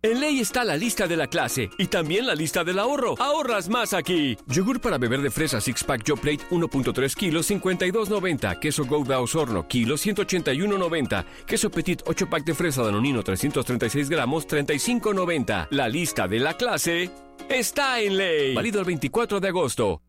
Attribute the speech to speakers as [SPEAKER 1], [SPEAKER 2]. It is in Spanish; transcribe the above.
[SPEAKER 1] En Ley está la lista de la clase y también la lista del ahorro. ¡Ahorras más aquí! Yogur para beber de fresa Six Pack Joe Plate 1.3 kilos, $52.90. Queso Gouda Osorno, kilo, $181.90. Queso Petit 8 pack de fresa Danonino 336 gramos, $35.90. La lista de la clase está en Ley. Válido el 24 de agosto.